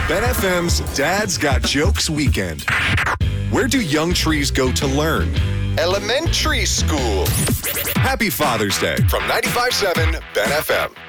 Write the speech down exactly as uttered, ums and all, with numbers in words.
Ben F M's Dad's Got Jokes Weekend. Where do young trees go to learn? Elementary school. Happy Father's Day from ninety-five point seven Ben F M.